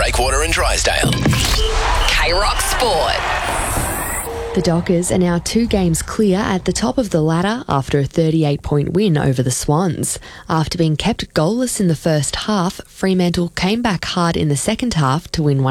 Breakwater and Drysdale. K-Rock Sport. The Dockers are now 2 games clear at the top of the ladder after a 38-point win over the Swans. After being kept goalless in the first half, Fremantle came back hard in the second half to win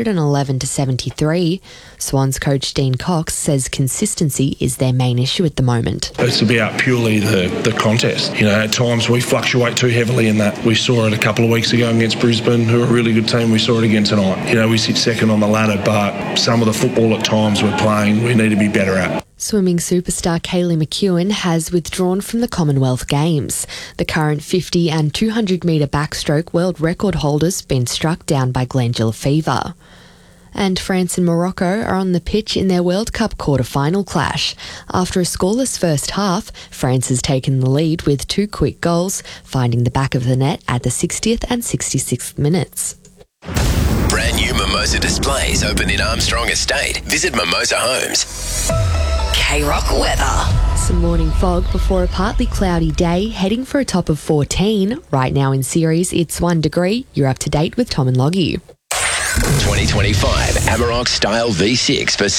111-73. Swans coach Dean Cox says consistency is their main issue at the moment. It's about purely the contest. At times we fluctuate too heavily in that. We saw it a couple of weeks ago against Brisbane, who are a really good team. We saw it again tonight. We sit second on the ladder, but some of the football at times we're playing, we need to be better at. Swimming superstar Kaylee McEwen has withdrawn from the Commonwealth Games. The current 50 and 200 metre backstroke world record holders been struck down by glandular fever. And France and Morocco are on the pitch in their World Cup quarter-final clash. After a scoreless first half, France has taken the lead with 2 quick goals, finding the back of the net at the 60th and 66th minutes. Brand new Mimosa displays open in Armstrong Estate. Visit Mimosa Homes. K-Rock weather. Some morning fog before a partly cloudy day, heading for a top of 14. Right now in Ceres, it's 1 degree. You're up to date with Tom and Loggie. 2025 Amarok Style V6 for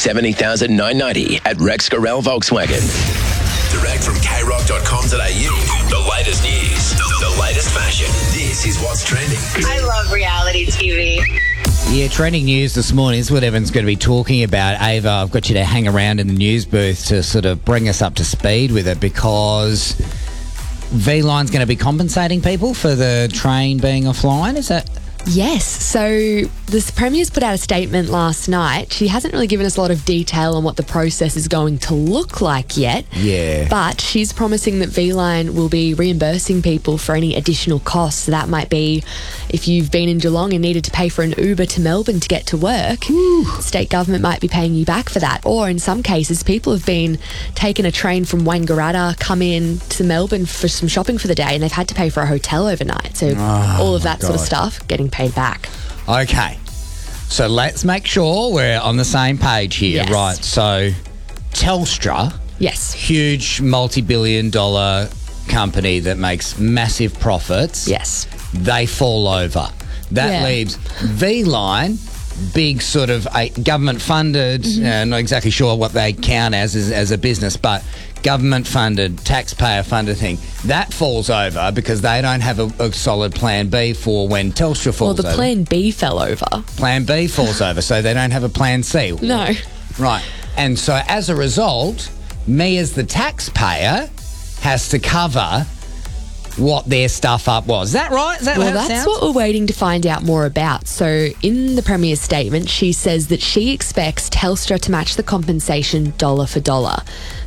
$70,990 at Rex Gorell Volkswagen. Direct from krock.com.au. The latest news, the latest fashion. This is what's trending. I love reality TV. Yeah, trending news this morning is what everyone's going to be talking about. Ava, I've got you to hang around in the news booth to sort of bring us up to speed with it, because V-Line's going to be compensating people for the train being offline. Is that... Yes, so the Premier's put out a statement last night. She hasn't really given us a lot of detail on what the process is going to look like yet. Yeah. But she's promising that V-Line will be reimbursing people for any additional costs. So that might be if you've been in Geelong and needed to pay for an Uber to Melbourne to get to work, the state government might be paying you back for that. Or in some cases, people have been taking a train from Wangaratta, come in to Melbourne for some shopping for the day, and they've had to pay for a hotel overnight. So all of that sort of stuff getting paid back. Okay, so let's make sure we're on the same page here. Yes. Right, so Telstra, Yes. huge multi-billion-dollar company that makes massive profits. Yes. They fall over. That leaves V-Line, big sort of government-funded, not exactly sure what they count as a business, but government-funded, taxpayer-funded thing. That falls over because they don't have a solid plan B for when Telstra falls over. Well, the plan B fell over. Plan B falls over, so they don't have a plan C. No. Right. And so as a result, me as the taxpayer has to cover what their stuff up was. Is that right? Is that Well, how it that's sounds? what we're waiting to find out more about. So in the Premier's statement, she says that she expects Telstra to match the compensation dollar for dollar.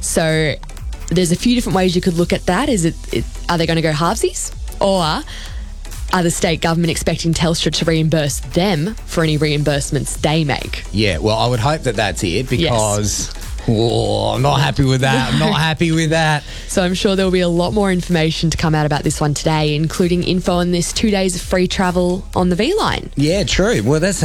So there's a few different ways you could look at that. Are they going to go halvesies? Or are the state government expecting Telstra to reimburse them for any reimbursements they make? Yeah, well, I would hope that that's it, because... Oh, I'm not happy with that. I'm not happy with that. So I'm sure there'll be a lot more information to come out about this one today, including info on this 2 days of free travel on the V-Line. Yeah, true. Well, that's...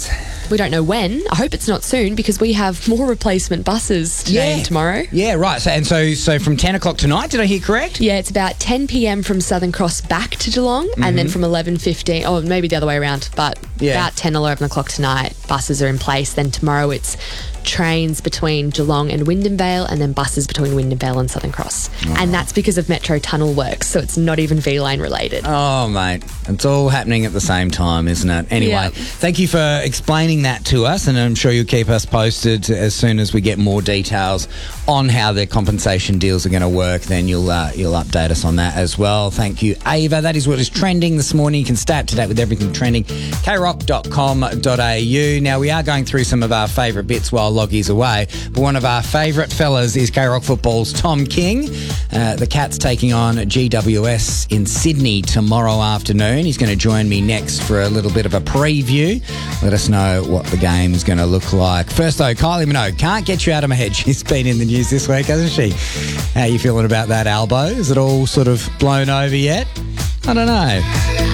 We don't know when. I hope it's not soon, because we have more replacement buses today and tomorrow. Yeah, right. So from 10 o'clock tonight, did I hear correct? Yeah, it's about 10 p.m. from Southern Cross back to Geelong, and then from 11:15, or maybe the other way around, but about 10, 11 o'clock tonight, buses are in place. Then tomorrow it's trains between Geelong and Wyndham Vale, and then buses between Wyndham Vale and Southern Cross. And that's because of Metro Tunnel works, so it's not even V-Line related. Oh, mate. It's all happening at the same time, isn't it? Anyway, thank you for explaining that to us, and I'm sure you'll keep us posted as soon as we get more details on how their compensation deals are going to work. Then you'll update us on that as well. Thank you, Ava. That is what is trending this morning. You can stay up to date with everything trending, krock.com.au. Now, we are going through some of our favourite bits while Loggie's away, but one of our favourite fellas is K-Rock Football's Tom King. The Cats taking on GWS in Sydney tomorrow afternoon. He's going to join me next for a little bit of a preview. Let us know what the game is going to look like. First, though, Kylie Minogue can't get you out of my head. She's been in the news this week, hasn't she? How are you feeling about that elbow? Is it all sort of blown over yet? I don't know.